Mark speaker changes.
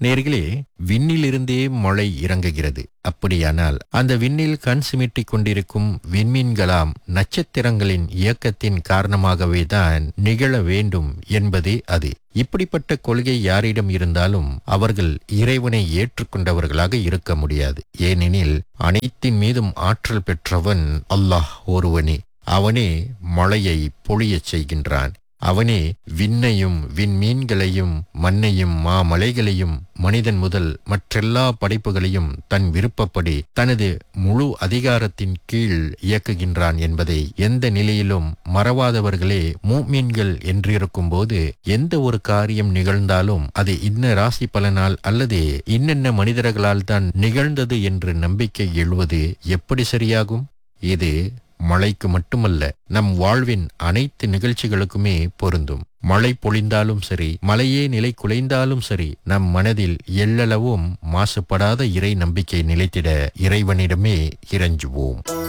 Speaker 1: நேர்களே, விண்ணிலிருந்தே மழை இறங்குகிறது. அப்படியானால் அந்த விண்ணில் கண் சிமிட்டிக் கொண்டிருக்கும் விண்மீன்களாம் நட்சத்திரங்களின் இயக்கத்தின் காரணமாகவே தான் நிகழ வேண்டும் என்பதே அது. இப்படிப்பட்ட கொள்கை யாரிடம் இருந்தாலும் அவர்கள் இறைவனை ஏற்றுக்கொண்டவர்களாக இருக்க முடியாது. ஏனெனில் அனைத்தின் மீதும் ஆற்றல் பெற்றவன் அல்லாஹ் ஒருவனே. அவனே மழையை பொழியச் செய்கின்றான். அவனே விண்ணையும் விண்மீன்களையும் மண்ணையும் மாமலைகளையும் மனிதன் முதல் மற்றெல்லா படைப்புகளையும் தன் விருப்பப்படி தனது முழு அதிகாரத்தின் கீழ் இயக்குகின்றான் என்பதை எந்த நிலையிலும் மறவாதவர்களே மூமின்கள் என்றிருக்கும் போது, எந்த ஒரு காரியம் நிகழ்ந்தாலும் அது இன்ன ராசி பலனால் அல்லது இன்னென்ன மனிதர்களால் தான் நிகழ்ந்தது என்று நம்பிக்கை எழுவது எப்படி சரியாகும்? இது மழைக்கு மட்டுமல்ல, நம் வாழ்வின் அனைத்து நிகழ்ச்சிகளுக்குமே பொருந்தும். மழை பொழிந்தாலும் சரி, மலையே நிலை குலைந்தாலும் சரி, நம் மனதில் எள்ளளவும் மாசுபடாத இறை நம்பிக்கை நிலைத்திட இறைவனிடமே இறைஞ்சுவோம்.